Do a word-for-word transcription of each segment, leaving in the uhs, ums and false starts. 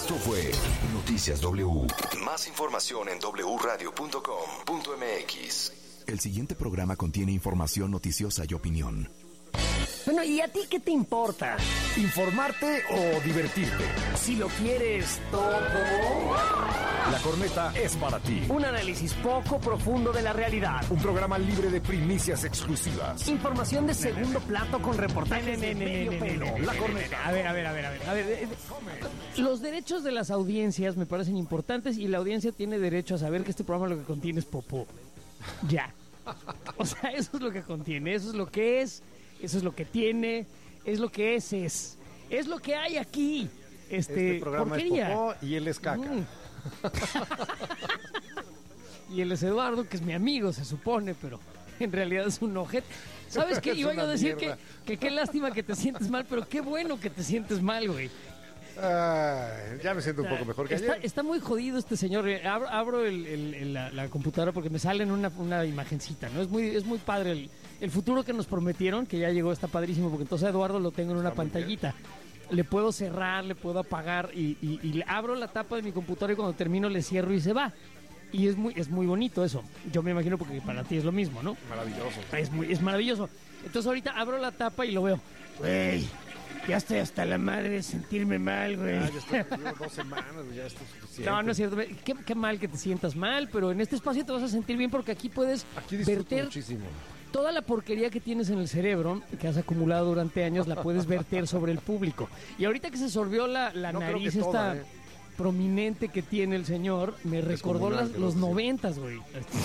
Esto fue Noticias W. Más información en doble u radio punto com punto m x. El siguiente programa contiene información noticiosa y opinión. Bueno, ¿y a ti qué te importa? ¿Informarte o divertirte? Si lo quieres todo. La Corneta es para ti. Un análisis poco profundo de la realidad. Un programa libre de primicias exclusivas. Información de segundo plato con reportajes de medio pelo. La Corneta. A ver, a ver, a ver, a ver. A ver eh, los derechos de las audiencias me parecen importantes y la audiencia tiene derecho a saber que este programa lo que contiene es popó. Ya. O sea, eso es lo que contiene, eso es lo que es. Eso es lo que tiene, es lo que es, es. Es lo que hay aquí. Este, este programa porquería. es popó y él es caca. Mm. Y él es Eduardo, que es mi amigo, se supone, pero en realidad es un ojete. ¿Sabes qué? Iba yo a decir que, que qué lástima que te sientes mal, pero qué bueno que te sientes mal, güey. Ay, ya me siento un poco mejor que está, ayer. Está muy jodido este señor. Abro, abro el, el, el, la, la computadora porque me sale en una, una imagencita, ¿no? Es muy, es muy padre el, el futuro que nos prometieron, que ya llegó, está padrísimo, porque entonces a Eduardo lo tengo en una pantallita. Le puedo cerrar, le puedo apagar y, y, y abro la tapa de mi computadora y cuando termino le cierro y se va. Y es muy, es muy bonito eso. Yo me imagino porque para ti es lo mismo, ¿no? Maravilloso. Es, muy, es maravilloso. Entonces ahorita abro la tapa y lo veo. Güey, ya estoy hasta la madre de sentirme mal, güey. Ah, ya estoy, llevo dos semanas, ya esto es suficiente. No, no es cierto. Qué, qué mal que te sientas mal, pero en este espacio te vas a sentir bien porque aquí puedes aquí disfruto verter muchísimo. Toda la porquería que tienes en el cerebro, que has acumulado durante años, la puedes verter sobre el público. Y ahorita que se sorbió la, la no nariz esta toda, ¿eh? prominente que tiene el señor, me recordó las, los noventas, güey.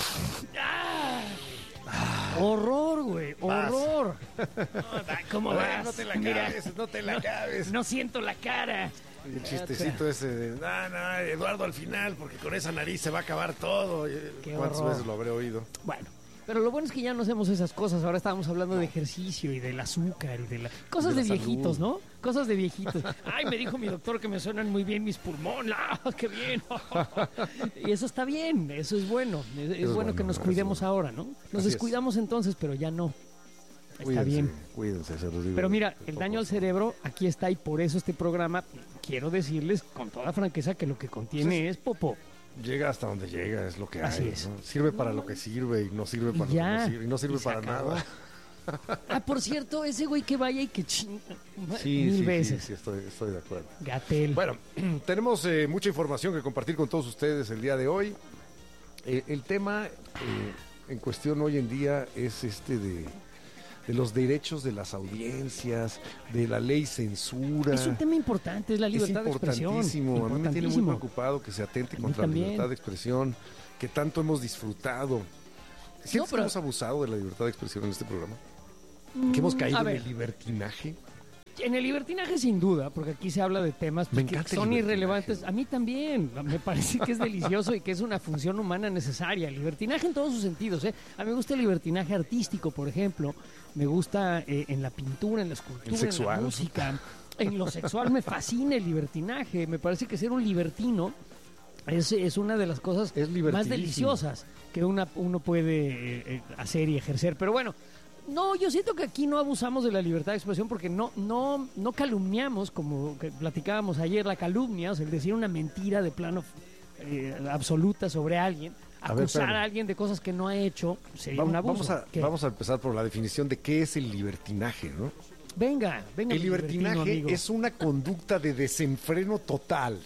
¡Ah! Ah, horror, güey, horror. ¿Cómo Oye, vas? No te la Mira, cabes, no te la no, cabes. No siento la cara. Y el chistecito ese de, no, no, Eduardo al final, porque con esa nariz se va a acabar todo. ¿Cuántas horror. veces lo habré oído? Bueno. Pero lo bueno es que ya no hacemos esas cosas. Ahora estábamos hablando de ejercicio y del azúcar y de la... Cosas de, de viejitos, salud. ¿no? Cosas de viejitos. Ay, me dijo mi doctor que me suenan muy bien mis pulmones. ¡Ah, qué bien! Y eso está bien, eso es bueno. Es, es, es bueno, bueno que nos cuidemos eso. Ahora, ¿no? Nos Así descuidamos es. Entonces, pero ya no. Está cuídense, bien. Cuídense, se los digo. Pero mira, el daño al cerebro aquí está y por eso este programa, quiero decirles con toda franqueza que lo que contiene pues es, es popó. Llega hasta donde llega, es lo que Así hay. Es. ¿no? Sirve para lo que sirve y no sirve para ya, lo que no sirve. Y no sirve y para nada. Ah, por cierto, ese güey que vaya y que chinga sí, mil sí, veces. Sí, sí, estoy, estoy de acuerdo. Gatel. Bueno, tenemos eh, mucha información que compartir con todos ustedes el día de hoy. Eh, el tema eh, en cuestión hoy en día es este de... de los derechos de las audiencias, de la ley censura. Es un tema importante, es la libertad de expresión. Importantísimo, a mí me tiene muy preocupado que se atente contra la libertad de expresión, que tanto hemos disfrutado. ¿Sientes no, pero... que hemos abusado de la libertad de expresión en este programa? Mm, ¿Que hemos caído en el libertinaje? En el libertinaje sin duda, porque aquí se habla de temas pues, que son irrelevantes. A mí también, me parece que es delicioso y que es una función humana necesaria. El libertinaje en todos sus sentidos. ¿eh? A mí me gusta el libertinaje artístico, por ejemplo. Me gusta eh, en la pintura, en la escultura, en la música. En lo sexual me fascina el libertinaje. Me parece que ser un libertino es, es una de las cosas más deliciosas que una, uno puede eh, hacer y ejercer. Pero bueno... No, yo siento que aquí no abusamos de la libertad de expresión porque no, no, no calumniamos, como que platicábamos ayer, la calumnia, o sea, el decir una mentira de plano eh, absoluta sobre alguien, a acusar ver, a alguien de cosas que no ha hecho, sería vamos, un abuso. Vamos a, vamos a empezar por la definición de qué es el libertinaje, ¿no? Venga, venga. El libertinaje es una conducta de desenfreno total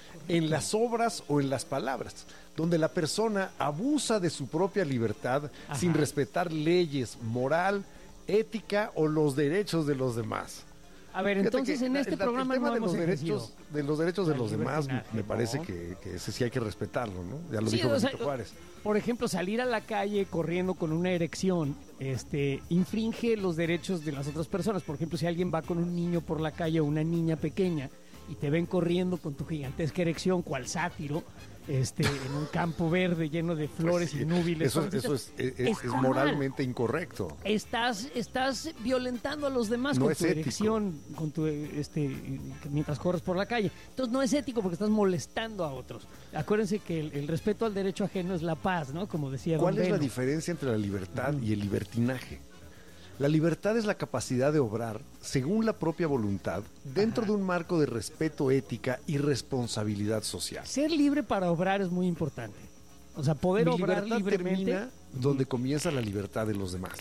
en las obras o en las palabras, donde la persona abusa de su propia libertad Ajá. sin respetar leyes, moral, ética o los derechos de los demás. A ver, Fíjate entonces en este el, programa el tema no de hemos los derechos de los derechos de los demás me, me parece ¿no? que, que ese sí hay que respetarlo, ¿no? Ya lo sí, dijo o Benito sea, Juárez. Por ejemplo, salir a la calle corriendo con una erección, este, infringe los derechos de las otras personas. Por ejemplo, si alguien va con un niño por la calle o una niña pequeña y te ven corriendo con tu gigantesca erección, cual sátiro, este, en un campo verde lleno de flores pues sí, y núbiles. Eso, eso es, es, es, es moralmente mal. incorrecto. Estás, estás violentando a los demás no con tu ético. erección, con tu, este, mientras corres por la calle. Entonces no es ético porque estás molestando a otros. Acuérdense que el, el respeto al derecho ajeno es la paz, ¿no? Como decía ¿Cuál Don es Beno. la diferencia entre la libertad mm. y el libertinaje? La libertad es la capacidad de obrar según la propia voluntad dentro Ajá. de un marco de respeto, ética y responsabilidad social. Ser libre para obrar es muy importante. O sea, poder Mi obrar libertad libremente. termina donde comienza la libertad de los demás.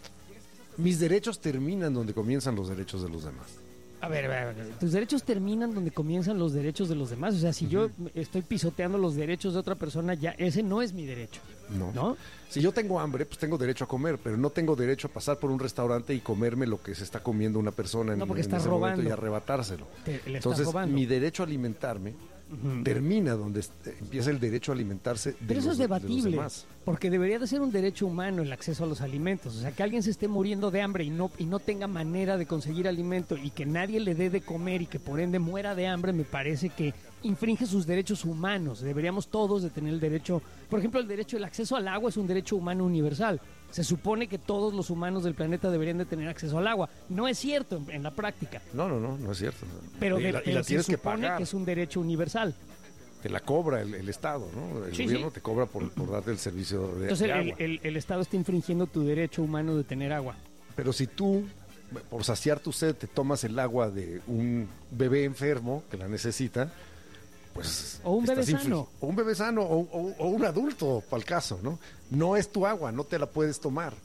Mis derechos terminan donde comienzan los derechos de los demás. A ver, a ver, a ver, tus derechos terminan donde comienzan los derechos de los demás. O sea, si yo estoy pisoteando los derechos de otra persona, ya ese no es mi derecho. No. ¿No? Si yo tengo hambre, pues tengo derecho a comer, pero no tengo derecho a pasar por un restaurante y comerme lo que se está comiendo una persona en, No, porque en estás ese momento robando. y arrebatárselo. Te- le estás Entonces, robando. mi derecho a alimentarme Ujú. termina donde est- empieza el derecho a alimentarse de Pero eso los, es de los debatible, demás. porque debería de ser un derecho humano el acceso a los alimentos. O sea, que alguien se esté muriendo de hambre y no, y no tenga manera de conseguir alimento y que nadie le dé de comer y que por ende muera de hambre, me parece que infringe sus derechos humanos. Deberíamos todos de tener el derecho, por ejemplo, el derecho al acceso al agua es un derecho humano universal. Se supone que todos los humanos del planeta deberían de tener acceso al agua. No es cierto en, en la práctica, No, no, no, no es cierto. pero, y de- la, y pero la se tienes que supone pagar. que es un derecho universal. Te la cobra el, el Estado, ¿no? El Sí, gobierno sí. te cobra por, por darte el servicio de, Entonces de el, agua. el- el Estado está infringiendo tu derecho humano de tener agua. Pero si tú, por saciar tu sed, te tomas el agua de un bebé enfermo que la necesita, pues... O un bebé estás infringi- sano. O un bebé sano, o, o- o un adulto, para el caso, ¿no? No es tu agua, no te la puedes tomar.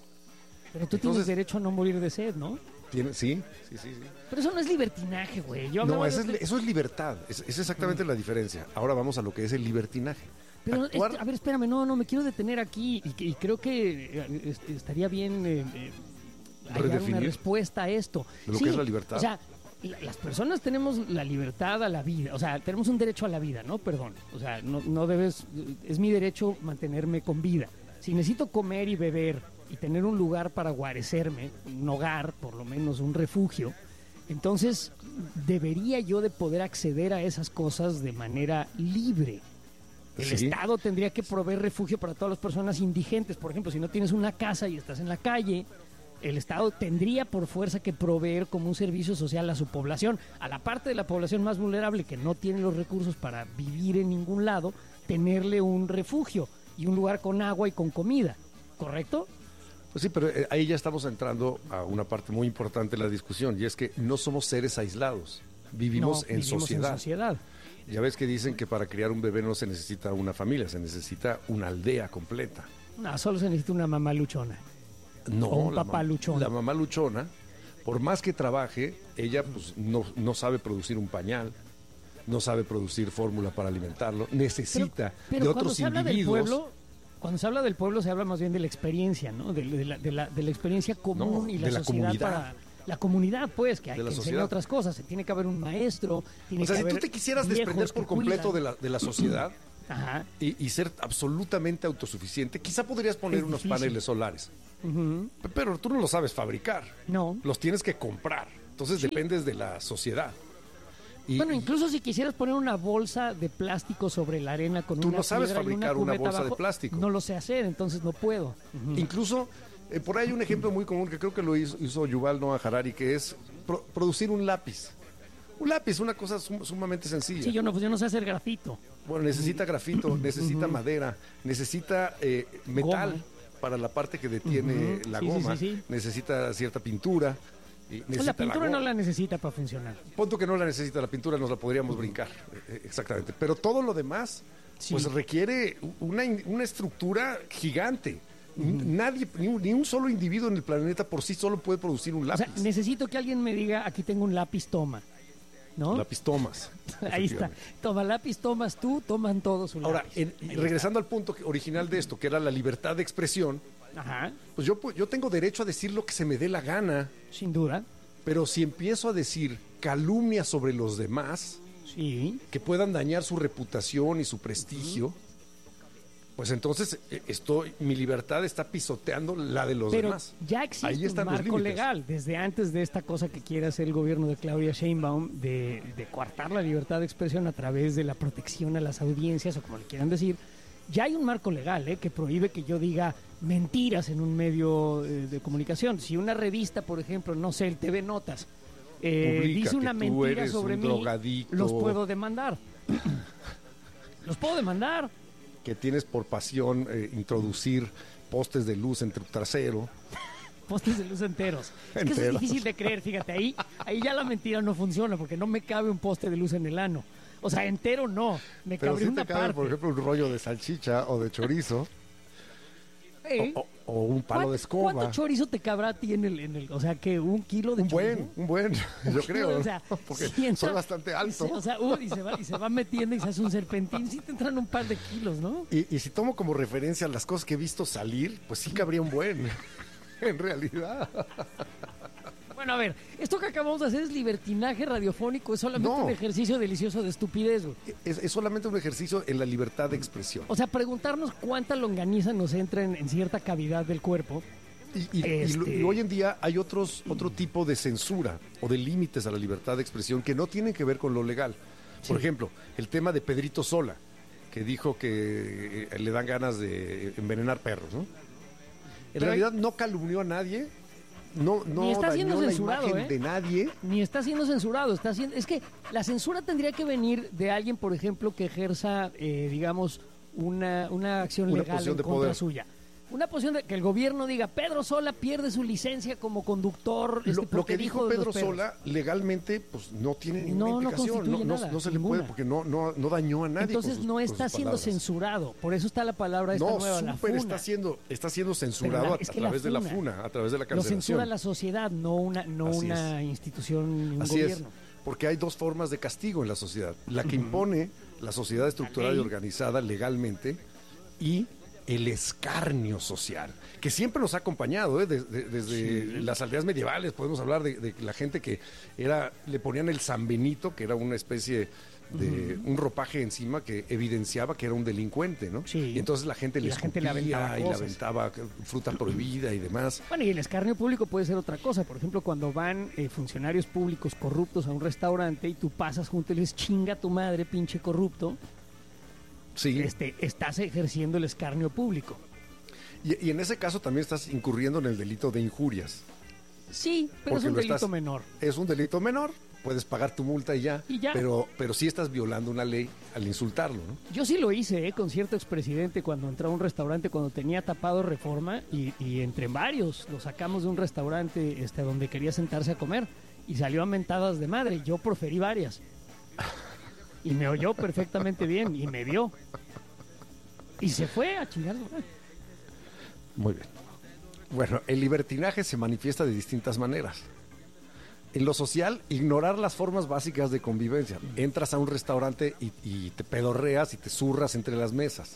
Pero tú Entonces- tienes derecho a no morir de sed, ¿no? ¿Tiene? Sí, sí, sí, sí. Pero eso no es libertinaje, güey. Yo No, hablaba eso de- es, eso es libertad. Es, es exactamente la diferencia. Ahora vamos a lo que es el libertinaje. Pero, Actuar- este, a ver, espérame, no, no, me quiero detener aquí y, que- y creo que eh, est- estaría bien eh, eh, hallar una Redefinir respuesta a esto. de lo que es la libertad. O sea, la- las personas tenemos la libertad a la vida, o sea, tenemos un derecho a la vida, ¿no? Perdón, o sea, no, no debes, es mi derecho mantenerme con vida. Si necesito comer y beber y tener un lugar para guarecerme, un hogar, por lo menos un refugio, entonces debería yo de poder acceder a esas cosas de manera libre. El Sí. Estado tendría que proveer refugio para todas las personas indigentes. Por ejemplo, si no tienes una casa y estás en la calle, el Estado tendría por fuerza que proveer como un servicio social a su población, a la parte de la población más vulnerable que no tiene los recursos para vivir en ningún lado, tenerle un refugio y un lugar con agua y con comida, ¿correcto? Pues sí, pero eh, ahí ya estamos entrando a una parte muy importante de la discusión, y es que no somos seres aislados, vivimos, No, en, vivimos sociedad. en sociedad. Ya ves que dicen que para criar un bebé no se necesita una familia, se necesita una aldea completa. No, solo se necesita una mamá luchona. No, O un la papá mam- luchón. La mamá luchona, por más que trabaje, ella pues no, no sabe producir un pañal, no sabe producir fórmula para alimentarlo, necesita Pero de cuando otros se habla del individuos. pueblo, cuando se habla del pueblo se habla más bien de la experiencia, ¿no? De, de la, de la- de la experiencia común No, y la de la sociedad comunidad. para la comunidad, pues, que hay De la que enseñar sociedad. otras cosas. Se tiene que haber un maestro, tiene O sea, que si tú haber te quisieras viejos desprender por que completo cuidan. de la, de la sociedad Ajá. y, y ser absolutamente autosuficiente, quizá podrías poner Es unos difícil. paneles solares, Ujú. P- pero tú no los sabes fabricar, No. los tienes que comprar, entonces Sí. dependes de la sociedad. Y, Bueno, incluso si quisieras poner una bolsa de plástico sobre la arena con Tú una no sabes piedra y fabricar una cubeta bolsa de abajo, plástico. No lo sé hacer, entonces no puedo. Ujú. Incluso, eh, por ahí hay un ejemplo muy común que creo que lo hizo, hizo Yuval Noah Harari, que es pro- producir un lápiz. Un lápiz, una cosa sum- sumamente sencilla. Sí, yo no, pues yo no sé hacer grafito. Bueno, necesita grafito, necesita madera, necesita eh, metal Goma. para la parte que detiene Ujú. la Sí, sí, goma, sí, sí. necesita cierta pintura. Y Pues necesita la pintura goma. no la necesita para funcionar. Punto que no la necesita la pintura, nos la podríamos brincar, eh, exactamente. Pero todo lo demás, Sí. pues requiere una, in- una estructura gigante. N- Nadie, ni un, ni un solo individuo en el planeta por sí solo puede producir un O lápiz. sea, necesito que alguien me diga, aquí tengo un lápiz, toma. ¿No? Lápiz tomas. Ahí está. efectivamente. Toma lápiz, tomas tú, toman todos un Ahora, lápiz. en- y regresando al punto que- original de esto, que era la libertad de expresión, Ajá, pues yo, pu- yo tengo derecho a decir lo que se me dé la gana, sin duda. pero si empiezo a decir calumnias sobre los demás, Sí. que puedan dañar su reputación y su prestigio, pues entonces eh, estoy, mi libertad está pisoteando la de los Pero demás. ya existe Ahí un están los marco límites. legal, desde antes de esta cosa que quiere hacer el gobierno de Claudia Sheinbaum, de, de coartar la libertad de expresión a través de la protección a las audiencias, o como le quieran decir. Ya hay un marco legal ¿eh? que prohíbe que yo diga mentiras en un medio eh, de comunicación. Si una revista, por ejemplo, no sé, el T V Notas, eh, Publica dice una que tú mentira eres sobre un mí, drogadicto. los puedo demandar. los puedo demandar. Que tienes por pasión eh, introducir postes de luz en tu trasero. postes de luz enteros. Es que eso es difícil de creer, fíjate, ahí, ahí ya la mentira no funciona porque no me cabe un poste de luz en el ano. O sea, entero no, me Pero cabría sí una te cabe, parte. por ejemplo, un rollo de salchicha o de chorizo. ¿Eh? O, o, o un palo de escoba. ¿Cuánto chorizo te cabrá a ti en el, en el, o sea, que un kilo de Un chorizo? buen, un buen, Un yo kilo, creo, o sea, porque sí entra- soy bastante alto. y se- o sea, uh, y, se va, y se va metiendo y se hace un serpentín, sí te entran un par de kilos, ¿no? Y, y si tomo como referencia las cosas que he visto salir, pues sí cabría un buen, en realidad. Bueno, a ver, esto que acabamos de hacer es libertinaje radiofónico, es solamente No. un ejercicio delicioso de estupidez, güey. Es, es solamente un ejercicio en la libertad de expresión. O sea, preguntarnos cuánta longaniza nos entra en, en cierta cavidad del cuerpo. Y, y- y lo- Este- y hoy en día hay otros otro tipo de censura o de límites a la libertad de expresión que no tienen que ver con lo legal. Por ejemplo, el tema de Pedrito Sola, que dijo que eh, le dan ganas de envenenar perros, ¿no? En Pero realidad no calumnió a nadie, no, no Ni está siendo dañó la censurado, imagen ¿eh? de nadie. Ni está siendo censurado, está siendo... Es que la censura tendría que venir de alguien, por ejemplo, que ejerza, eh, digamos, una, una acción Una legal posición en de contra poder. suya. Una posición de que el gobierno diga, Pedro Sola pierde su licencia como conductor. este, Lo, lo porque que dijo dijo de los Pedro perros. Sola legalmente pues no tiene ninguna No, no implicación, constituye no, nada, no se le ninguna. puede porque no, no, no dañó a nadie. con Entonces sus- no con está sus siendo palabras. censurado. Por eso está la palabra esta No, nueva, la súper funa. está siendo, está siendo censurado Pero la- a, es a que la través de la funa funa, a través de la Lo cancelación. censura la sociedad, no una, no Así una institución ni un Así gobierno. es, porque hay dos formas de castigo en la sociedad. La que impone la sociedad estructurada y ley. organizada legalmente y el escarnio social, que siempre nos ha acompañado, ¿eh? De- de- desde las aldeas medievales podemos hablar de, de la gente que era, le ponían el San Benito, que era una especie de un ropaje encima que evidenciaba que era un delincuente, ¿no? Sí. Y entonces la gente Y le la gente escupía le aventaba y le cosas. aventaba fruta prohibida y demás. Bueno, y el escarnio público puede ser otra cosa. Por ejemplo, cuando van eh, funcionarios públicos corruptos a un restaurante y tú pasas junto y les chinga a tu madre, pinche corrupto, Sí. este, estás ejerciendo el escarnio público. Y, y en ese caso también estás incurriendo en el delito de injurias. Sí, pero es Porque un lo delito estás- menor. Es un delito menor, puedes pagar tu multa y ya, Y ya. Pero, pero sí estás violando una ley al insultarlo, ¿no? Yo sí lo hice, ¿eh? Con cierto expresidente cuando entró a un restaurante, cuando tenía tapado Reforma, y, y entre varios lo sacamos de un restaurante este, donde quería sentarse a comer, y salió a mentadas de madre. Yo proferí varias. Y me oyó perfectamente bien, y me vio. Y se fue a chingar. Muy bien. Bueno, el libertinaje se manifiesta de distintas maneras. En lo social, ignorar las formas básicas de convivencia. Entras a un restaurante y, y te pedorreas y te zurras entre las mesas.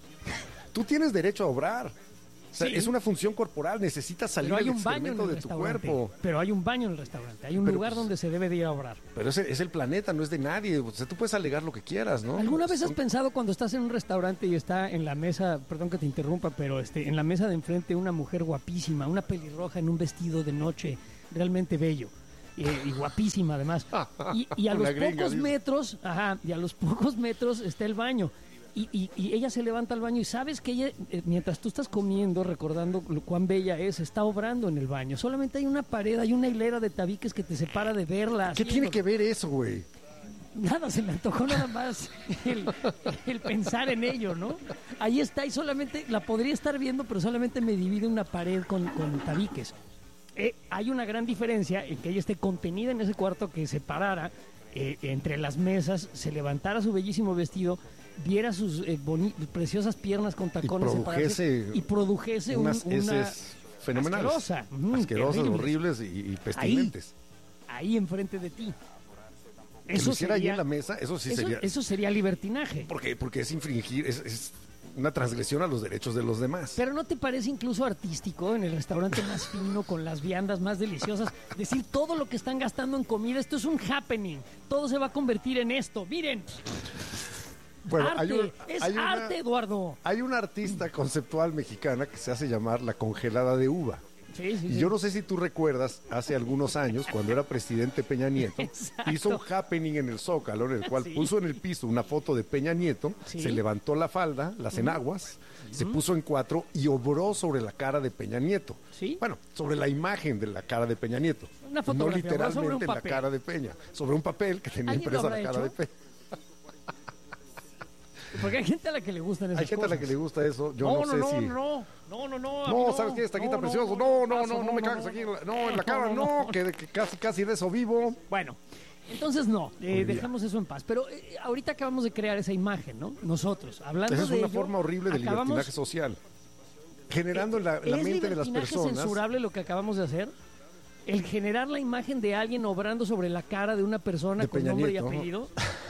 Tú tienes derecho a obrar. O sea, Sí. es una función corporal, necesitas salir Pero hay el un baño en excremento el de tu restaurante. cuerpo. Pero hay un baño en el restaurante. Hay un Pero, lugar pues, donde se debe de ir a obrar. Pero es el, es el planeta, no es de nadie. O sea, tú puedes alegar lo que quieras, ¿no? ¿Alguna vez has Son- pensado cuando estás en un restaurante y está en la mesa, perdón que te interrumpa, pero este, en la mesa de enfrente una mujer guapísima, una pelirroja en un vestido de noche realmente bello eh, y guapísima además? Y, y a Una los gringa, pocos dice. metros, ajá, y a los pocos metros está el baño. Y, y- y ella se levanta al baño y sabes que ella, eh, mientras tú estás comiendo, recordando lo cuán bella es, está obrando en el baño. Solamente hay una pared, hay una hilera de tabiques que te separa de verla. ¿Qué tiene que ver eso, güey? Nada, se me antojó nada más el, el pensar en ello, ¿no? Ahí está y solamente la podría estar viendo, pero solamente me divide una pared con, con tabiques. Eh, hay una gran diferencia en que ella esté contenida en ese cuarto, que se parara eh, entre las mesas, se levantara su bellísimo vestido, viera sus eh, boni- preciosas piernas con tacones produjese separarse y produjese un- unas una heces fenomenales. asquerosa, ujú, asquerosas, terribles. horribles y, y pestilentes. ahí enfrente de ti. Que lo hiciera ahí en la mesa, eso sí eso, sería... eso sería libertinaje. Porque, porque es infringir, es, es una transgresión a los derechos de los demás. Pero ¿no te parece incluso artístico en el restaurante más fino, con las viandas más deliciosas, decir todo lo que están gastando en comida? Esto es un happening. Todo se va a convertir en esto. Miren. Bueno, arte. hay un- es hay una- arte, Eduardo. Hay una artista conceptual mexicana que se hace llamar la congelada de uva. Sí, sí, Y sí. yo no sé si tú recuerdas, hace algunos años, cuando era presidente Peña Nieto, Exacto. hizo un happening en el Zócalo, en el cual Sí. puso en el piso una foto de Peña Nieto, Sí. se levantó la falda, las enaguas, se puso en cuatro y obró sobre la cara de Peña Nieto. Sí. Bueno, sobre la imagen de la cara de Peña Nieto. Una no fotografía, ¿verdad? literalmente Sobre un en la papel. cara de Peña, sobre un papel que tenía ¿Alguien lo impresa la habrá cara hecho? de Peña. Porque hay gente a la que le gustan esas Hay gente cosas. a la que le gusta eso. Yo no, no, sé no, si... no, no, no, no. No, ¿sabes qué? Esta quita precioso. No, no, no, no, me cagas aquí. No, en la cara, no, que, que casi, casi de eso vivo. Bueno, entonces no, eh, dejemos eso en paz. Pero eh, ahorita acabamos de crear esa imagen, ¿no? Nosotros, hablando de Esa es una ello, forma horrible de acabamos- libertinaje social. Generando en la, en la mente de las personas... ¿Es libertinaje censurable lo que acabamos de hacer? El generar la imagen de alguien obrando sobre la cara de una persona De con Peña nombre Nieto. y apellido.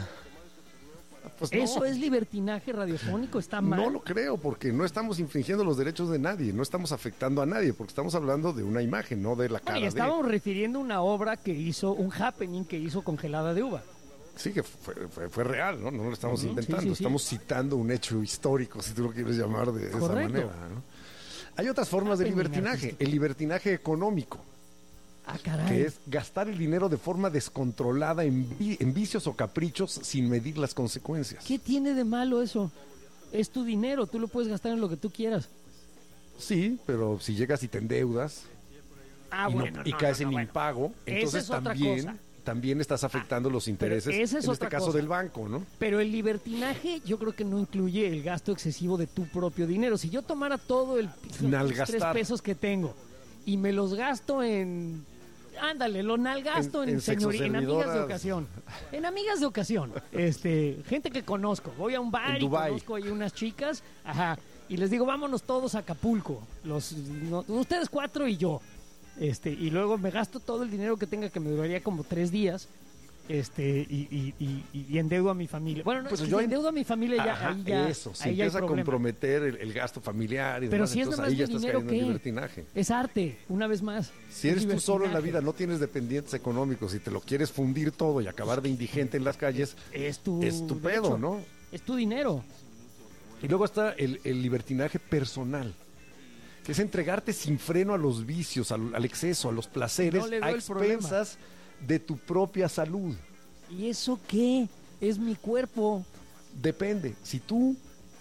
Pues no. ¿Eso es libertinaje radiofónico? ¿Está mal? No lo creo, porque no estamos infringiendo los derechos de nadie, no estamos afectando a nadie, porque estamos hablando de una imagen, no de la cara Bueno, y de... estábamos refiriendo a una obra que hizo, un happening que hizo Congelada de Uva. Sí, que fue, fue, fue real, ¿no? No lo estamos Ujú, inventando, sí, sí, sí. estamos citando un hecho histórico, si tú lo quieres llamar de esa Correcto. manera, ¿no? Hay otras formas de Happening libertinaje, artístico. el libertinaje económico, Ah, caray. que es gastar el dinero de forma descontrolada en, vi- en vicios o caprichos sin medir las consecuencias. ¿Qué tiene de malo eso? Es tu dinero, tú lo puedes gastar en lo que tú quieras. Sí, pero si llegas y te endeudas Ah, y, no- bueno, y no, caes no, no, en bueno. impago, Esa entonces es otra también, cosa. también estás afectando los intereses, esa es en otra este caso cosa. del banco, ¿no? Pero el libertinaje yo creo que no incluye el gasto excesivo de tu propio dinero. Si yo tomara todo el los Nalgastar. tres pesos que tengo y me los gasto en... Ándale, lo nalgasto en, En- en, en señori- en amigas de sexoservidoras. ocasión. En amigas de ocasión. Este, gente que conozco. Voy a un bar En y Dubái. conozco ahí unas chicas. Ajá. Y les digo, vámonos todos a Acapulco. Los, no, ustedes cuatro y yo. Este, y luego me gasto todo el dinero que tenga, que me duraría como tres días. Este, y, y, y, y endeudo a mi familia. Bueno, no, Pues si yo en- endeudo a mi familia ya, Ajá, ahí ya, eso, se ahí ya hay empieza a problema. comprometer el, el gasto familiar y Pero demás, si es entonces nada más ahí ya de estás dinero, cayendo en ¿qué? libertinaje. Es arte, una vez más. Si Es eres tú solo en la libertinaje. vida, no tienes dependientes económicos y te lo quieres fundir todo y acabar de indigente en las calles, Es tu, es tu pedo, derecho. ¿no? Es tu dinero. Y luego está el, el libertinaje personal, que es entregarte sin freno a los vicios, al, al exceso, a los placeres, No le a veo el problema. expensas de tu propia salud. ¿Y eso qué? Es mi cuerpo. Depende. Si tú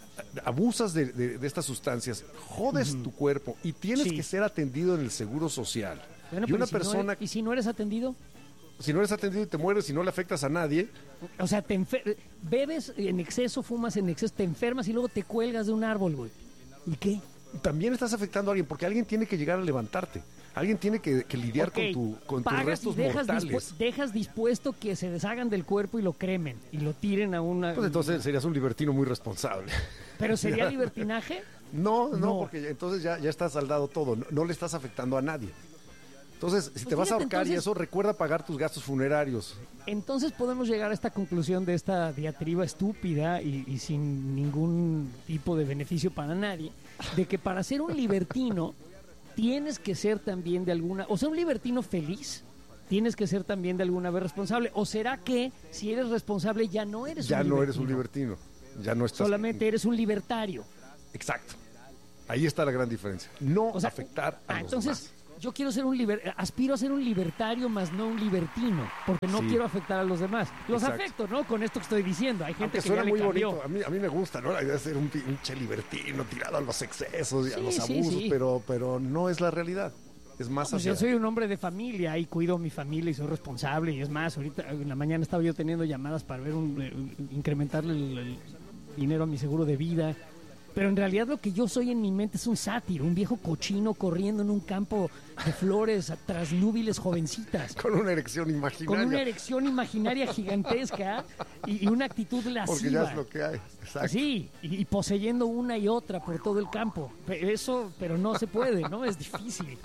abusas de, de- de estas sustancias, jodes tu cuerpo y tienes Sí. que ser atendido en el seguro social. Bueno, y pero una si no persona, eres- ¿Y si no eres atendido? si no eres atendido y te mueres y no le afectas a nadie, O sea, te enfer- bebes en exceso, fumas en exceso, te enfermas y luego te cuelgas de un árbol, güey. ¿Y qué? también estás afectando a alguien, porque alguien tiene que llegar a levantarte. Alguien tiene que, que lidiar Ok, con, tu, con tus pagas restos y dejas, mortales. dispu- dejas dispuesto que se deshagan del cuerpo y lo cremen y lo tiren a una... Pues entonces serías un libertino muy responsable. ¿Pero sería libertinaje? No, no, No. porque ya- entonces ya, ya está saldado todo. No, no le estás afectando a nadie. Entonces, si te vas a fíjate, ahorcar y entonces- eso, recuerda pagar tus gastos funerarios. Entonces podemos llegar a esta conclusión de esta diatriba estúpida y, y sin ningún tipo de beneficio para nadie, de que para ser un libertino tienes que ser también de alguna, o sea, un libertino feliz, tienes que ser también de alguna vez responsable. ¿O será que si eres responsable ya no eres Ya un no libertino? eres un libertino. Ya no estás... Solamente eres un libertario. Exacto. Ahí está la gran diferencia. No O sea, afectar a ah, los entonces demás. yo quiero ser un liber, aspiro a ser un libertario más no un libertino, porque no Sí. quiero afectar a los demás. Los Exacto. afecto, ¿no? Con esto que estoy diciendo. Hay gente Aunque que suena ya le muy cambió. bonito, a mí, a mí me gusta, ¿no? La idea de ser un pinche libertino tirado a los excesos y a Sí, los sí, abusos, sí. Pero, pero no es la realidad. Es más Pues hacia... yo soy un hombre de familia y cuido a mi familia y soy responsable. Y es más, ahorita en la mañana estaba yo teniendo llamadas para ver un, eh, incrementarle el, el dinero a mi seguro de vida. Pero en realidad lo que yo soy en mi mente es un sátiro, un viejo cochino corriendo en un campo de flores tras núbiles jovencitas. Con una erección imaginaria. Con una erección imaginaria gigantesca y, y una actitud lasciva. Porque ya es lo que hay. Exacto. Sí, y, y poseyendo una y otra por todo el campo. Pe- Eso, pero no se puede, ¿no? Es difícil.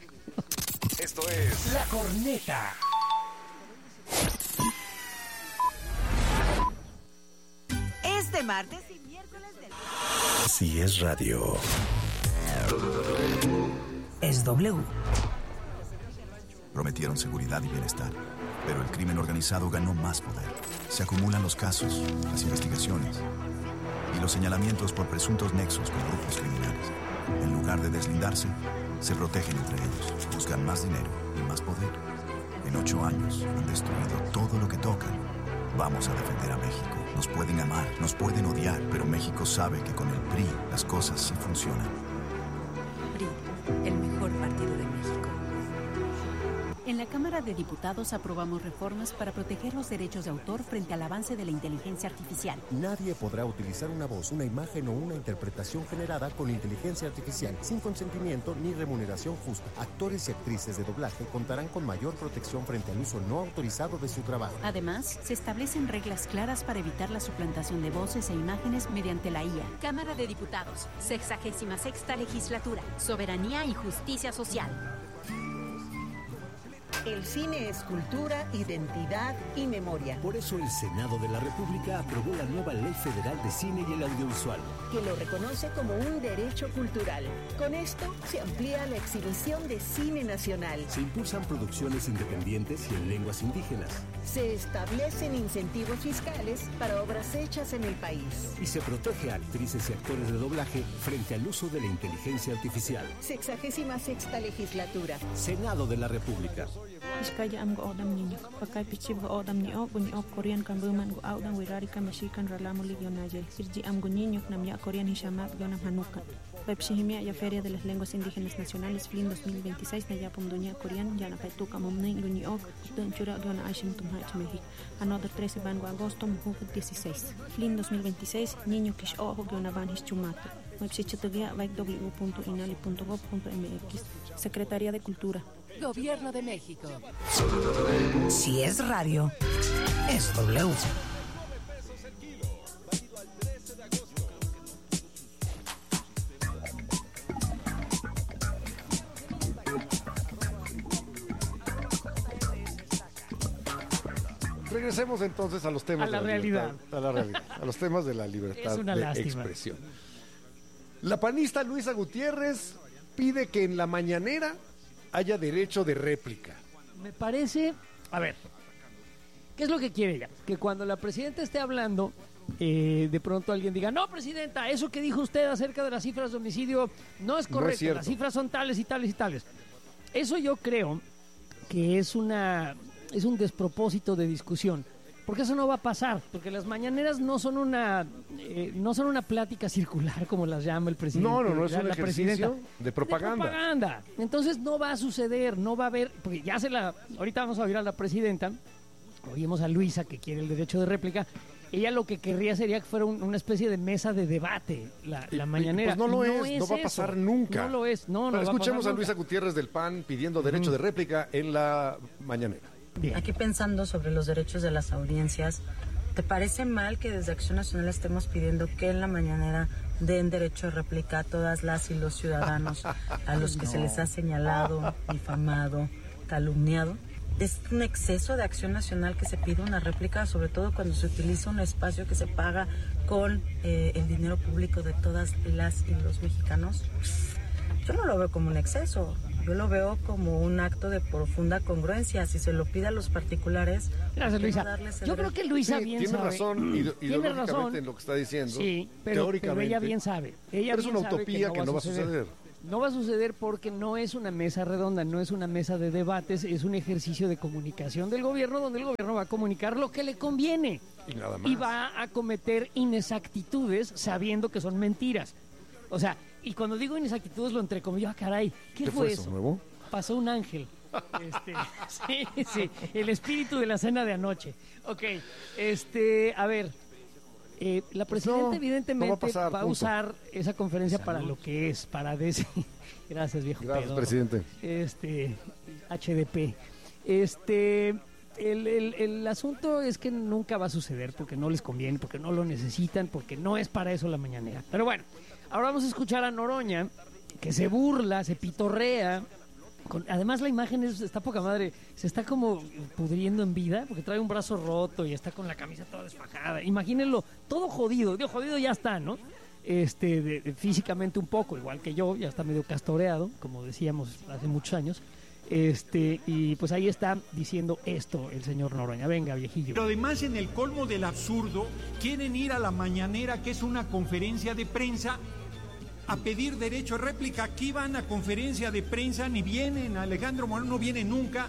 Esto es La corneta. Este martes y miércoles del... Si es radio. Es W. Prometieron seguridad y bienestar, pero el crimen organizado ganó más poder. Se acumulan los casos, las investigaciones y los señalamientos por presuntos nexos con grupos criminales. En lugar de deslindarse, se protegen entre ellos, buscan más dinero y más poder. En ocho años han destruido todo lo que tocan. Vamos a defender a México. Nos pueden amar, nos pueden odiar, pero México sabe que con el P R I las cosas sí funcionan. P R I, el mejor partido de México. En la Cámara de Diputados aprobamos reformas para proteger los derechos de autor frente al avance de la inteligencia artificial. Nadie podrá utilizar una voz, una imagen o una interpretación generada con inteligencia artificial sin consentimiento ni remuneración justa. Actores y actrices de doblaje contarán con mayor protección frente al uso no autorizado de su trabajo. Además, se establecen reglas claras para evitar la suplantación de voces e imágenes mediante la I A. Cámara de Diputados, sexagésima sexta legislatura, soberanía y justicia social. El cine es cultura, identidad y memoria. Por eso el Senado de la República aprobó la nueva Ley Federal de Cine y el Audiovisual, que lo reconoce como un derecho cultural. Con esto se amplía la exhibición de cine nacional. Se impulsan producciones independientes y en lenguas indígenas. Se establecen incentivos fiscales para obras hechas en el país. Y se protege a actrices y actores de doblaje frente al uso de la inteligencia artificial. Sexagésima sexta legislatura. Senado de la República. Iskaya am go odam niño, pakai pichi go odam ni ok bunyi ok Korean kan buman go audang wirari kan mashikan ralamu li yonajel. Sirji am go niño nam ya Korean hishamat gonam hanukan. Pepshihimia ya Feria de las Lenguas Indígenas Nacionales Flin dos mil veintiséis na yapum dunia Korean ya na petuka momnei gonyi ok dan chura gona aishim tumhach México. Another trece bango agosto muhu dieciséis. Flin dos mil veintiséis niño kish ojo gona van hischumato. Website w punto inali punto gov punto m x. Secretaría de Cultura. Gobierno de México. Si es radio, es W. Regresemos entonces a los temas a la de la realidad. Libertad, a la realidad, a los temas de la libertad Es una de lástima. expresión. La panista Luisa Gutiérrez pide que en la mañanera haya derecho de réplica. Me parece, a ver, ¿qué es lo que quiere ella? Que cuando la presidenta esté hablando, eh, de pronto alguien diga, no, presidenta, eso que dijo usted acerca de las cifras de homicidio no es correcto, cierto. Las cifras son tales y tales y tales. Eso yo creo que es una es un despropósito de discusión, porque eso no va a pasar, porque las mañaneras no son una eh, no son una plática circular como las llama el presidente. No, no, no, es la, un la ejercicio de propaganda. De propaganda. Entonces no va a suceder, no va a haber, porque ya se la, ahorita vamos a oír a la presidenta, oímos a Luisa que quiere el derecho de réplica. Ella lo que querría sería que fuera un, una especie de mesa de debate, la, la mañanera. Pues no lo no es, es, no va a pasar nunca. No lo es, no, no. Pero va escuchemos a, a, pasar Luisa nunca. Gutiérrez del P A N pidiendo derecho mm. de réplica en la mañanera. Bien. Aquí pensando sobre los derechos de las audiencias, ¿te parece mal que desde Acción Nacional estemos pidiendo que en la mañanera den derecho de réplica a todas las y los ciudadanos a los que no. se les ha señalado, difamado, calumniado? Es un exceso de Acción Nacional que se pide una réplica, sobre todo cuando se utiliza un espacio que se paga con eh, el dinero público de todas las y los mexicanos. Yo no lo veo como un exceso, yo lo veo como un acto de profunda congruencia. Si se lo pide a los particulares, gracias, Luisa. Yo creo que Luisa sí, bien tiene sabe. razón Tiene ideológicamente razón en lo que está diciendo. Sí, pero, pero ella bien sabe. Ella pero es bien una utopía sabe que, no, que no va a suceder. suceder. No va a suceder porque no es una mesa redonda, no es una mesa de debates, es un ejercicio de comunicación del gobierno donde el gobierno va a comunicar lo que le conviene. Y nada más. Y va a cometer inexactitudes sabiendo que son mentiras. O sea, y cuando digo inexactitudes lo entrecomillo, ah, caray, ¿qué, ¿Qué fue, fue eso? eso? ¿Nuevo? Pasó un ángel. Este, sí, sí, el espíritu de la cena de anoche. Ok, este, a ver, eh, la presidenta no, evidentemente no va a, pasar, va a usar esa conferencia Salud. Para lo que es, para decir, gracias viejo Gracias, pedorro. presidente. Este, H D P. Este, el, el, el asunto es que nunca va a suceder porque no les conviene, porque no lo necesitan, porque no es para eso la mañanera. Pero bueno, ahora vamos a escuchar a Noroña, que se burla, se pitorrea. Con, además la imagen es, está poca madre, se está como pudriendo en vida porque trae un brazo roto y está con la camisa toda desfajada. Imagínenlo, todo jodido, digo, jodido ya está, ¿no? Este, de, de, físicamente un poco, igual que yo, ya está medio castoreado, como decíamos hace muchos años. Este, y pues ahí está diciendo esto el señor Noroña. Venga, viejillo. Pero además, en el colmo del absurdo, quieren ir a la mañanera, que es una conferencia de prensa, a pedir derecho a réplica. Aquí van a conferencia de prensa, ni vienen. Alejandro Moreno no viene nunca,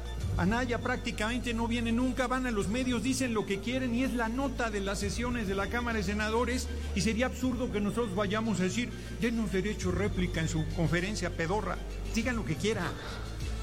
Anaya prácticamente no viene nunca, van a los medios, dicen lo que quieren y es la nota de las sesiones de la Cámara de Senadores, y sería absurdo que nosotros vayamos a decir, denos derecho a réplica en su conferencia pedorra. Digan lo que quieran.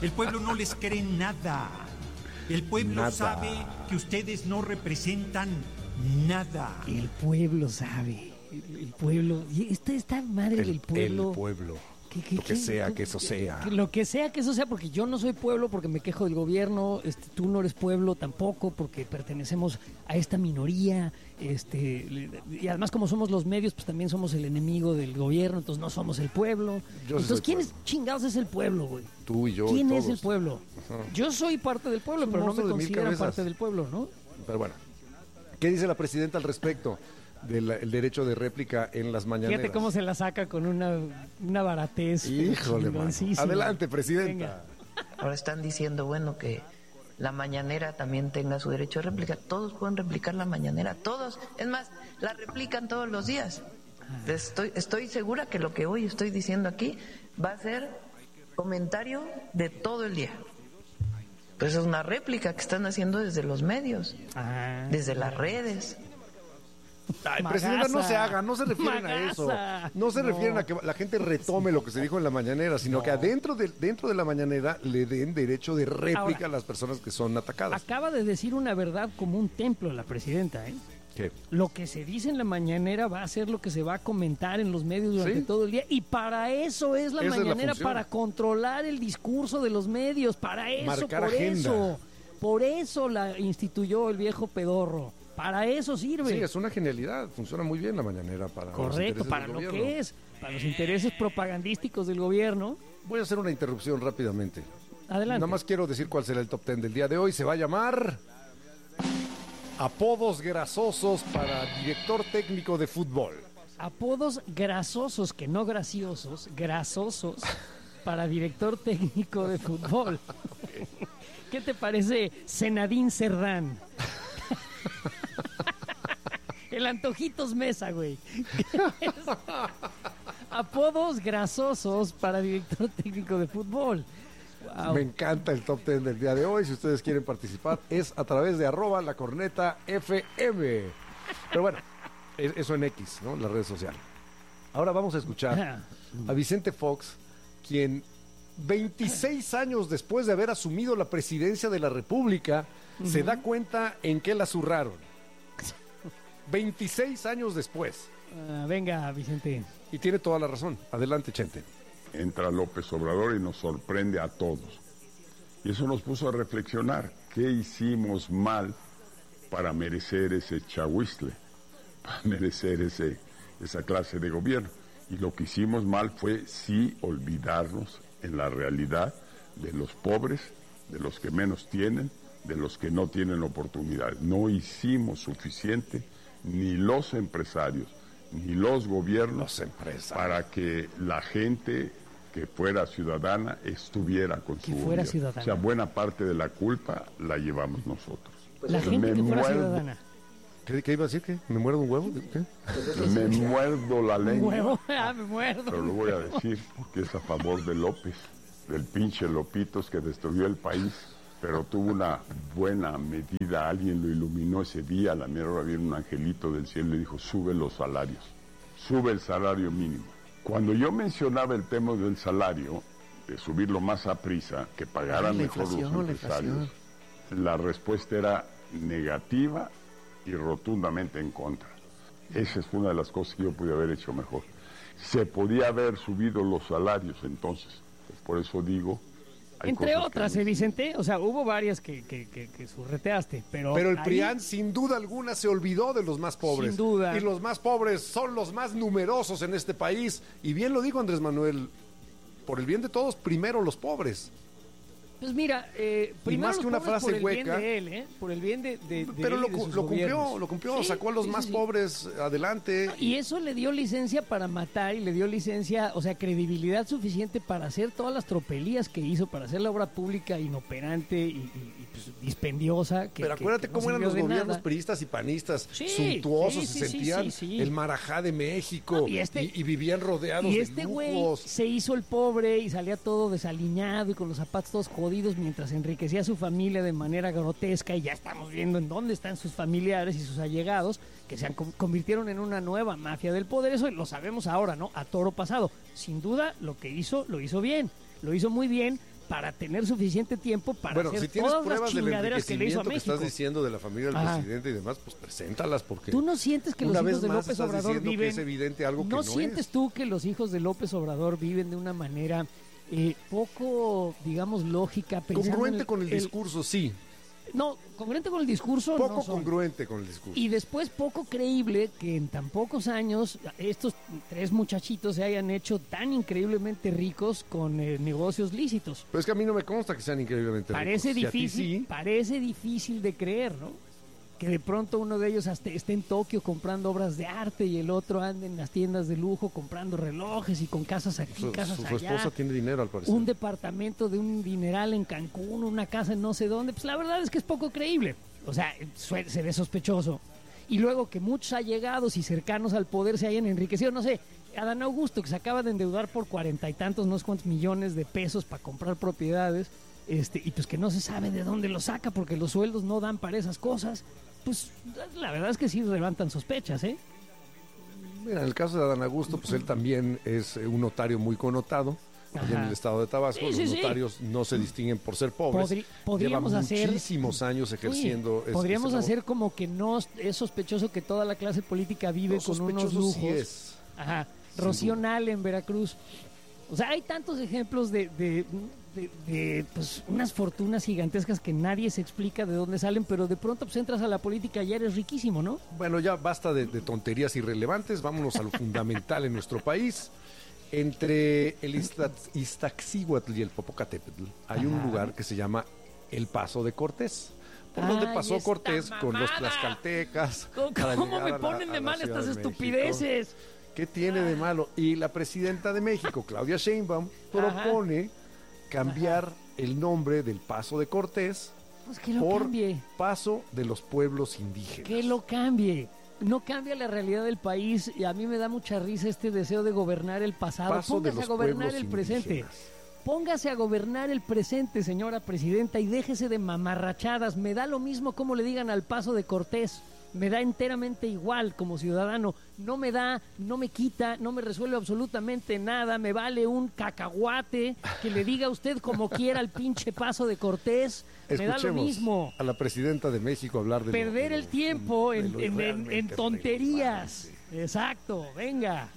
El pueblo no les cree nada. El pueblo Nada. sabe que ustedes no representan nada. El pueblo sabe. El, el pueblo. Y esta, esta madre El, del pueblo. el pueblo. ¿Qué, qué, Lo que qué? sea que eso Que- sea. que lo que sea que eso sea, porque yo no soy pueblo, porque me quejo del gobierno, este, tú no eres pueblo tampoco, porque pertenecemos a esta minoría, este, le- y además como somos los medios, pues también somos el enemigo del gobierno, entonces no somos el pueblo. Yo sí entonces, soy ¿quién pueblo. es chingados es el pueblo, güey? Tú y yo. ¿Quién y es el todos. pueblo? Ajá. Yo soy parte del pueblo, Es un pero no me monstruo de mil consideran cabezas. parte del pueblo, ¿no? Pero bueno, ¿qué dice la presidenta al respecto del el derecho de réplica en las mañaneras? Fíjate cómo se la saca con una, una baratez. Híjole, mano. chingoncísima. Adelante, presidenta. Venga. Ahora están diciendo, bueno, que la mañanera también tenga su derecho de réplica. Todos pueden replicar la mañanera, todos. Es más, la replican todos los días. Estoy, estoy segura que lo que hoy estoy diciendo aquí va a ser comentario de todo el día. Pues es una réplica que están haciendo desde los medios, Ah. desde las redes. Ay, Magaza. presidenta, no se haga, no se refieren a eso. Magaza. No se No. refieren a que la gente retome lo que se dijo en la mañanera, sino que adentro de, dentro de la mañanera le den derecho de réplica Ahora. a las personas que son atacadas. Acaba de decir una verdad como un templo la presidenta, ¿eh? ¿Qué? Lo que se dice en la mañanera va a ser lo que se va a comentar en los medios durante Sí. todo el día. Y para eso es la Esa es la mañanera, función. para controlar el discurso de los medios. Para eso, Marcar por agenda. eso. Por eso la instituyó el viejo pedorro. Para eso sirve. Sí, es una genialidad. Funciona muy bien la mañanera para los Correcto, intereses para del lo gobierno. que es. Para los intereses propagandísticos del gobierno. Voy a hacer una interrupción rápidamente. Adelante. Nada más quiero decir cuál será el top ten del día de hoy. Se va a llamar Apodos grasosos para director técnico de fútbol. Apodos grasosos, que no graciosos, grasosos para director técnico de fútbol. ¿Qué te parece Zenadín Cerdán? El Antojitos Mesa, güey. Apodos grasosos para director técnico de fútbol. Wow. Me encanta el top ten del día de hoy. Si ustedes quieren participar, es a través de arroba la corneta F M. Pero bueno, es- eso en X, ¿no? Las redes sociales. Ahora vamos a escuchar a Vicente Fox, quien veintiséis años después de haber asumido la presidencia de la República, se da cuenta en qué la zurraron. veintiséis años después. Ah, venga, Vicente. Y tiene toda la razón. Adelante, Chente. Entra López Obrador y nos sorprende a todos. Y eso nos puso a reflexionar. ¿Qué hicimos mal para merecer ese chahuistle? Para merecer ese, esa clase de gobierno. Y lo que hicimos mal fue sí olvidarnos en la realidad de los pobres, de los que menos tienen, de los que no tienen oportunidades. No hicimos suficiente, ni los empresarios, ni los gobiernos, para que la gente que fuera ciudadana estuviera con su fuera gobierno. ciudadana. O sea, buena parte de la culpa la llevamos nosotros. La gente que fuera ciudadana. ¿Qué, qué iba a decir? ¿Qué? ¿Me muerdo un huevo? ¿Qué? Me muerdo la Un lengua. huevo, ah, me muerdo. Pero lo voy a decir, que es a favor de López, del pinche Lopitos que destruyó el país, pero tuvo una buena medida, alguien lo iluminó ese día, a la mera hora vino un angelito del cielo y le dijo, sube los salarios, sube el salario mínimo. Cuando yo mencionaba el tema del salario, de subirlo más a prisa, que pagaran Ay, la mejor los inflación, la empresarios, la respuesta era negativa y rotundamente en contra. Esa es una de las cosas que yo pude haber hecho mejor. Se podía haber subido los salarios entonces. Por eso digo... hay Entre cosas que otras, no- ¿eh, Vicente? O sea, hubo varias que, que, que, que surreteaste, pero... Pero el ahí- PRIAN, sin duda alguna, se olvidó de los más pobres. Sin duda. Y los más pobres son los más numerosos en este país. Y bien lo dijo Andrés Manuel, por el bien de todos, primero los pobres. Pues mira, eh, primero más los que una pobres frase por el hueca- bien de él, ¿eh? Por el bien de, de, de Pero él lo, y de cu- sus lo cumplió, gobiernos. lo cumplió, Sí, sacó a los sí, más sí. pobres adelante. Y eso le dio licencia para matar y le dio licencia, o sea, credibilidad suficiente para hacer todas las tropelías que hizo, para hacer la obra pública inoperante y, y- y, pues, dispendiosa. Que, Pero que- acuérdate que no cómo eran sirvió los de gobiernos nada. priistas y panistas, Sí, suntuosos, sí, sí, se sí, sentían sí, sí. el Marajá de México No, y este- y, y vivían rodeados Y de este güey lujos. se hizo el pobre y salía todo desaliñado y con los zapatos todos jodidos mientras enriquecía a su familia de manera grotesca, y ya estamos viendo en dónde están sus familiares y sus allegados, que se han con- convirtieron en una nueva mafia del poder. Eso lo sabemos ahora, ¿no? A toro pasado. Sin duda, lo que hizo, lo hizo bien. Lo hizo muy bien para tener suficiente tiempo para bueno, hacer si tienes todas las pruebas del chingaderas que le hizo a enriquecimiento que México. estás diciendo de la familia del Ajá. presidente y demás, pues preséntalas porque ¿Tú no sientes que los una hijos vez de más López estás Obrador diciendo viven? que es evidente algo que ¿No no sientes es? tú que los hijos de López Obrador viven de una manera eh, poco, digamos, lógica, pensando Congruente en con el discurso, sí. No, congruente con el discurso. Poco no son. congruente con el discurso. Y después poco creíble que en tan pocos años estos tres muchachitos se hayan hecho tan increíblemente ricos con eh, negocios lícitos. Pero es que a mí no me consta que sean increíblemente Parece ricos. difícil, Si a ti sí, parece difícil de creer, ¿no? Que de pronto uno de ellos hasta esté en Tokio comprando obras de arte y el otro ande en las tiendas de lujo comprando relojes y con casas aquí, su, casas su, allá. su esposa tiene dinero al parecer. Un departamento de un dineral en Cancún, una casa en no sé dónde, pues la verdad es que es poco creíble. O sea, sue- se ve sospechoso. Y luego que muchos allegados y cercanos al poder se hayan enriquecido, no sé, Adán Augusto, que se acaba de endeudar por cuarenta y tantos, no sé cuántos millones de pesos para comprar propiedades, este, y pues que no se sabe de dónde lo saca porque los sueldos no dan para esas cosas, pues la verdad es que sí levantan sospechas, ¿eh? Mira, en el caso de Adán Augusto, pues él también es eh, un notario muy connotado. Allá en Ajá. el estado de Tabasco, Sí, los sí, sí. notarios no se distinguen por ser pobres. Podri- podríamos Llevan hacer- muchísimos años ejerciendo. Sí, es- podríamos esa labor. hacer como que no es sospechoso que toda la clase política vive No, con unos sospechoso lujos. sí es. Ajá. Sin Rocío Nale en Veracruz. O sea, hay tantos ejemplos de, de, de- de, pues, unas fortunas gigantescas que nadie se explica de dónde salen, pero de pronto pues entras a la política y eres riquísimo, ¿no? Bueno, ya basta de, de tonterías irrelevantes. Vámonos a lo fundamental en nuestro país. Entre el Iztac- Iztaccíhuatl y el Popocatépetl hay un Ajá. lugar que se llama el Paso de Cortés, por donde Ay, pasó esta Cortés con los mamada. tlaxcaltecas. ¿Cómo, para cómo llegar me a la- ponen a de la mal Ciudad estas de México. estupideces? ¿Qué tiene de malo? Y la presidenta de México, Claudia Sheinbaum, propone cambiar el nombre del Paso de Cortés Pues que lo por cambie. Paso de los Pueblos Indígenas. Que lo cambie. No cambia la realidad del país y a mí me da mucha risa este deseo de gobernar el pasado. Paso de Póngase a los gobernar pueblos el presente. indígenas. Póngase a gobernar el presente, señora presidenta, y déjese de mamarrachadas. Me da lo mismo como le digan al Paso de Cortés. Me da enteramente igual como ciudadano. No me da, no me quita, no me resuelve absolutamente nada. Me vale un cacahuate que le diga a usted como quiera al pinche Paso de Cortés. Me da lo Escuchemos mismo. a la presidenta de México hablar de lo- Perder de lo- el tiempo de en, lo en- en- realmente en tonterías. Exacto, venga.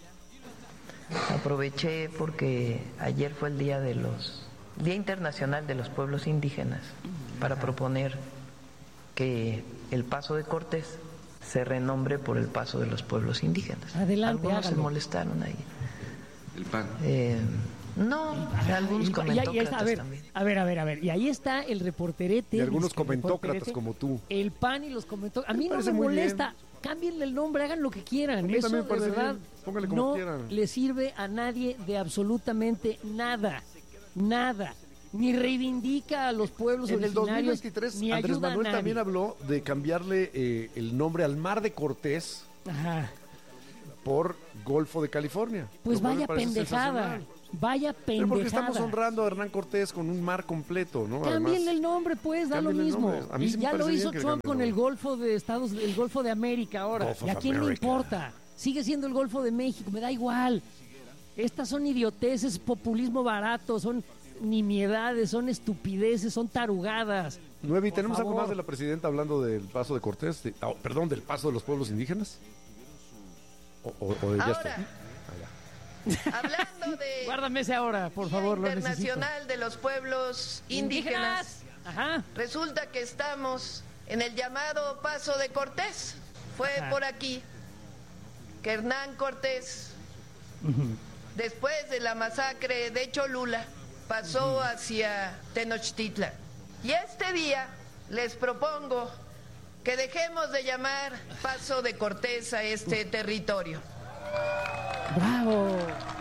Aproveché porque ayer fue el día de los Día Internacional de los Pueblos Indígenas para proponer que el Paso de Cortés se renombre por el Paso de los Pueblos Indígenas. Adelante, Algunos se hágalo. molestaron ahí. El pan. Eh, no, algunos Y- y- y- y comentócratas ahí está, a ver, también. a ver, a ver, a ver. Y ahí está el reporterete. Y algunos disque comentócratas reporterete, como tú. El P A N y los comentócratas. A mí no me parece muy molesta. Cámbienle el nombre, hagan lo que quieran. A mí Eso también de me parece verdad bien. Póngale como no quieran. le sirve a nadie de absolutamente nada. Nada. Ni reivindica a los pueblos En el dos mil originarios, veintitrés, ni Andrés ayuda a Manuel nadie. también habló de cambiarle eh, el nombre al Mar de Cortés Ajá. por Golfo de California. Pues lo cual me vaya parece pendejada. sensacional. Vaya Pero pendejada. porque estamos honrando a Hernán Cortés con un mar completo, ¿no? Cámbienle Además, el nombre, pues, da lo cámbienle el mismo. nombre. A mí Y sí me ya lo parece hizo bien que le Trump cambien con el el Golfo de Estados, el Golfo de América ahora. Gulf ¿Y a of quién le America. importa? Sigue siendo el Golfo de México, me da igual. Estas son idioteces, populismo barato, son nimiedades, son estupideces, son tarugadas. Nuevi, Por ¿tenemos algo favor. más de la presidenta hablando del Paso de Cortés? De- ah, perdón, del Paso de los Pueblos Indígenas. O, o- o ya Ahora, está. hablando de Guárdame ese ahora, por favor, lo necesito. Internacional de los Pueblos Indígenas, Ajá. resulta que estamos en el llamado Paso de Cortés. Fue Ajá. por aquí que Hernán Cortés, después de la masacre de Cholula, pasó hacia Tenochtitlan. Y este día les propongo que dejemos de llamar Paso de Cortés a este territorio. Bravo.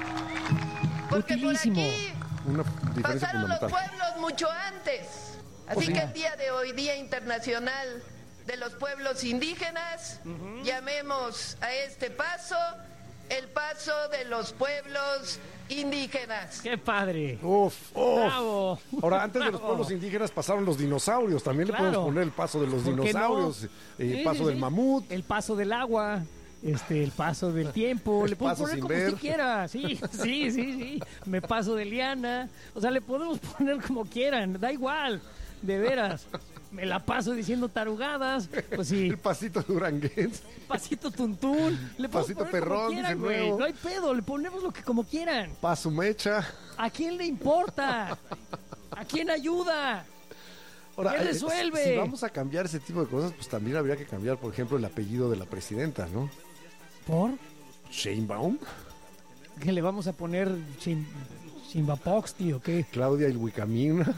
Porque Utilísimo. por aquí Una diferencia pasaron los fundamental. pueblos mucho antes. Así sí. que el día de hoy, Día Internacional de los Pueblos Indígenas, llamemos a este paso el paso de los pueblos indígenas. ¡Qué padre! Uf, uf. Bravo. Ahora, antes de los Bravo. pueblos indígenas pasaron los dinosaurios. También Claro. le podemos poner el paso de los ¿Por qué no? dinosaurios, eh, Sí, paso sí, del sí. mamut. El paso del agua. este, el paso del tiempo, El le podemos paso poner sin como ver. usted quiera, sí, sí, sí, sí, me paso de liana, o sea, le podemos poner como quieran, da igual, de veras, me la paso diciendo tarugadas, pues sí. El pasito duranguense. Pasito tuntún, le podemos Pasito poner perrón, como quieran, dice güey, nuevo. no hay pedo, le ponemos lo que como quieran. Paso mecha. ¿A quién le importa? ¿A quién ayuda? Ahora, ¿Qué eh, resuelve? Si vamos a cambiar ese tipo de cosas, pues también habría que cambiar, por ejemplo, el apellido de la presidenta, ¿no? ¿Por? Sheinbaum. ¿Qué le vamos a poner? Chim, ¿Chimbapoxti o qué? Claudia Ilhuicamina.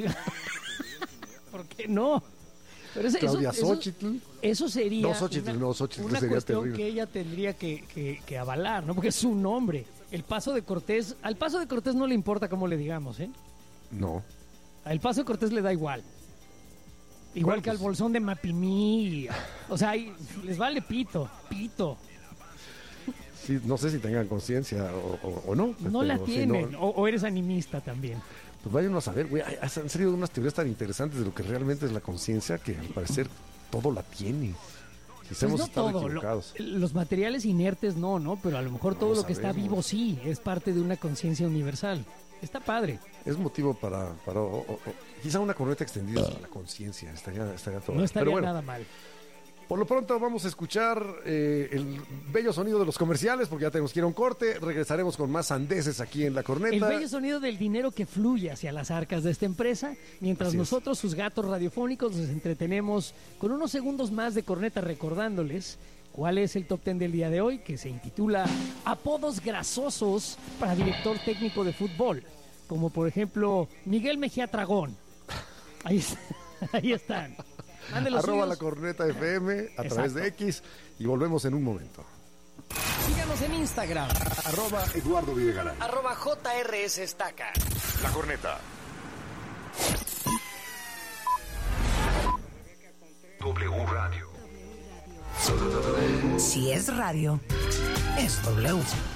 ¿Por qué no? Pero eso, Claudia eso, Xochitl. Eso sería No, Xochitl, una, no, Xochitl una sería cuestión terrible. que ella tendría que, que, que avalar, ¿no? Porque es su nombre. El Paso de Cortés, al Paso de Cortés no le importa cómo le digamos, ¿eh? No. Al Paso de Cortés le da igual. Igual Bueno, que al pues- Bolsón de Mapimí. O sea, ahí les vale pito, pito. Sí, no sé si tengan conciencia o, o- o no. No pero la sí, tienen. no, o, o eres animista también. pues váyanos a ver, güey. hay- Han salido unas teorías tan interesantes de lo que realmente es la conciencia que al parecer todo la tiene. Si Pues hemos no estado todo, lo- equivocados. los materiales inertes no, ¿no? Pero a lo mejor todo No lo que está sabemos. vivo sí, es parte de una conciencia universal. Está padre. Es motivo para, para o- o- o- quizá una corneta extendida sobre la conciencia. Estaría, estaría todo. No estaría Pero bueno, nada mal. por lo pronto vamos a escuchar eh, el bello sonido de los comerciales porque ya tenemos que ir a un corte. Regresaremos con más sandeces aquí en La Corneta. El bello sonido del dinero que fluye hacia las arcas de esta empresa, mientras Así es. nosotros, sus gatos radiofónicos, nos entretenemos con unos segundos más de corneta recordándoles cuál es el top ten del día de hoy, que se intitula Apodos grasosos para director técnico de fútbol, como por ejemplo Miguel Mejía Tragón. Ahí, es- ahí están. Mande los Arroba suyos. La Corneta F M a Exacto. través de X y volvemos en un momento. Síganos en Instagram. Arroba Eduardo Videgaray. Arroba J R S Estaca. La Corneta. W Radio. Si es radio, es W.